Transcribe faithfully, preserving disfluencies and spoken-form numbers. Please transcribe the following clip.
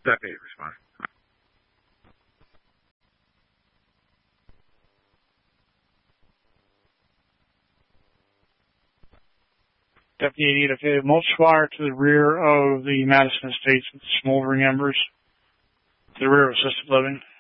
Deputy respond. Deputy eighty-eight, okay, mulch fire to the rear of the Madison Estates with smoldering embers. To the rear of assisted living.